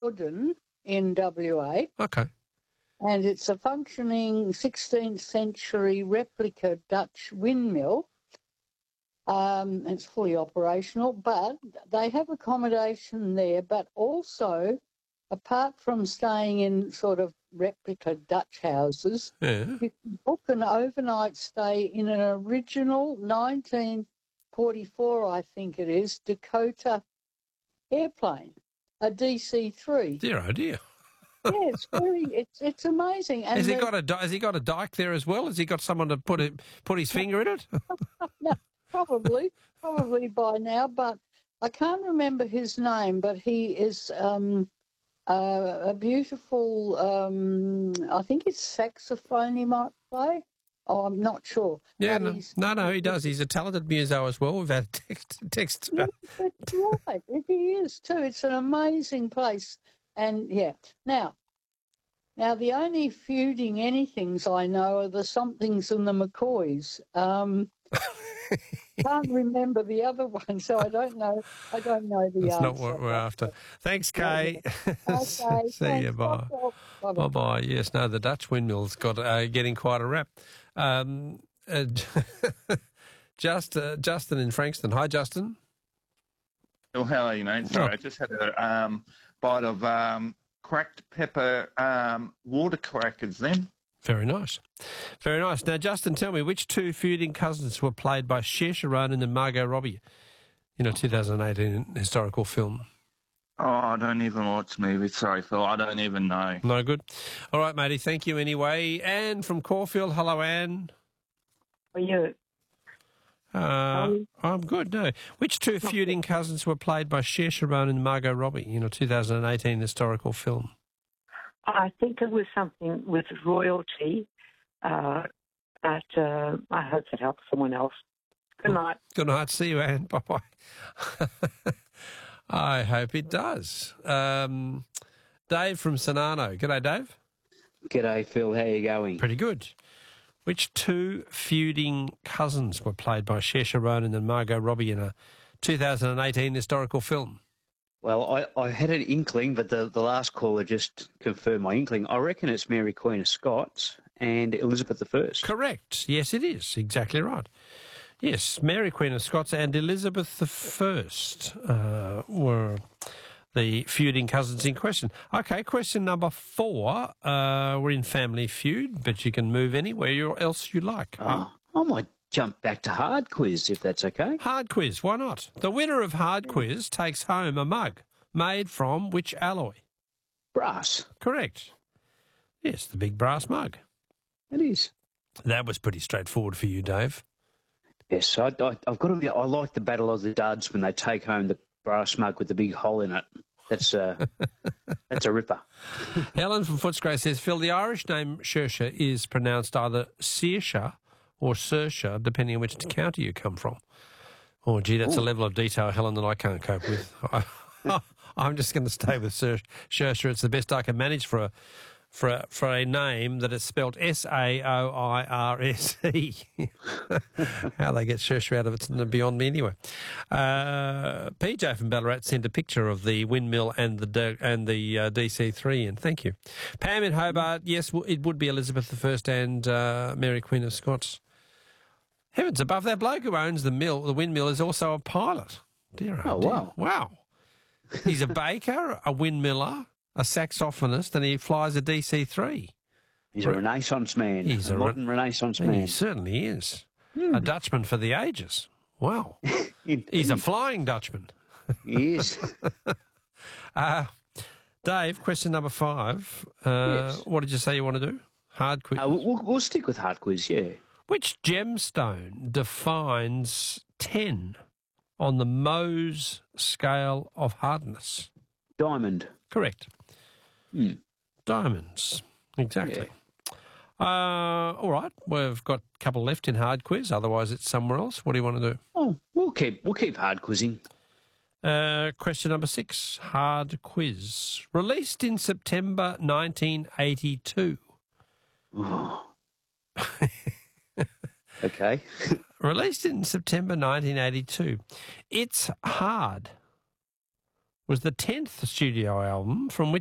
Rawdon in WA. Okay. And it's a functioning 16th century replica Dutch windmill. It's fully operational, but they have accommodation there. But also, apart from staying in sort of replica Dutch houses, you can book an overnight stay in an original 1944, I think it is, Dakota airplane, a DC-3. Dear, oh dear. Yeah, it's amazing. And has he got a dike there as well? Has he got someone to put his finger in it? No, probably by now, but I can't remember his name. But he is a beautiful. I think it's saxophone he might play. Oh, I'm not sure. Yeah, no, he does. He's a talented muso as well. We've had texts. Yeah, that's right. He is too. It's an amazing place. And, yeah, now the only feuding anythings I know are the Somethings and the McCoys. Can't remember the other one, so I don't know the That's answer. That's not what we're after. Thanks, Kay. Okay. See you, bye. Bye-bye. Yes, no, the Dutch windmill's got getting quite a rap. Justin in Frankston. Hi, Justin. Well, how are you, mate? Sorry, I just had a bite of cracked pepper water crackers then. Very nice. Very nice. Now, Justin, tell me, which two feuding cousins were played by Saoirse Ronan and Margot Robbie in a 2018 historical film? Oh, I don't even watch movies. Sorry, Phil. I don't even know. No good. All right, matey. Thank you anyway. Anne from Caulfield. Hello, Anne. How are you? I'm good, no. Which two feuding cousins were played by Saoirse Ronan and Margot Robbie in a 2018 historical film? I think it was something with royalty, but I hope it helps someone else. Good night. Good night. See you, Anne. Bye-bye. I hope it does. Dave from Sonano. G'day, Dave. G'day, Phil. How you going? Pretty good. Which two feuding cousins were played by Saoirse Ronan and Margot Robbie in a 2018 historical film? Well, I had an inkling, but the last caller just confirmed my inkling. I reckon it's Mary Queen of Scots and Elizabeth I. Correct. Yes, it is. Exactly right. Yes, Mary Queen of Scots and Elizabeth I were the feuding cousins in question. Okay, question number 4. We're in Family Feud, but you can move anywhere else you like. I might jump back to Hard Quiz, if that's okay. Hard Quiz, why not? The winner of Hard Quiz takes home a mug made from which alloy? Brass. Correct. Yes, the big brass mug. It is. That was pretty straightforward for you, Dave. Yes, I've got to be. I like the Battle of the Duds when they take home the brass mug with the big hole in it. That's a ripper. Helen from Footscray says, Phil, the Irish name Saoirse is pronounced either Saoirse or Saoirse, depending on which county you come from. Oh, gee, that's a level of detail, Helen, that I can't cope with. I'm just going to stay with Saoirse. It's the best I can manage for a name that is spelled Saoirse. How they get Saoirse out of it's beyond me anyway. PJ from Ballarat sent a picture of the windmill and the DC-3, and thank you. Pam in Hobart, yes, it would be Elizabeth I and Mary Queen of Scots. Heavens above, that bloke who owns the windmill, is also a pilot. Dear, oh, dear. Wow. Wow. He's a baker, a windmiller, a saxophonist, and he flies a DC-3. He's a Renaissance man. He's a modern Renaissance man. He certainly is. A Dutchman for the ages. Wow. He's a flying Dutchman. He is. Dave, question number 5. Yes. What did you say you want to do? Hard quiz. We'll stick with hard quiz, yeah. Which gemstone defines 10 on the Mohs scale of hardness? Diamond. Correct. Diamonds. Exactly. Yeah. All right. We've got a couple left in hard quiz. Otherwise, it's somewhere else. What do you want to do? Oh, we'll keep hard quizzing. Question number 6. Hard quiz. Released in September 1982. Oh. Okay. Released in September 1982. It's Hard was the 10th studio album from which